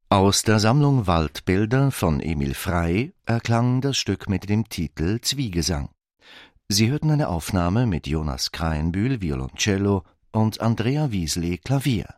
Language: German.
Aus der Sammlung Waldbilder von Emil Frey erklang das Stück mit dem Titel Zwiegesang. Sie hörten eine Aufnahme mit Jonas Krahenbühl, Violoncello, und Andrea Wiesle, Klavier.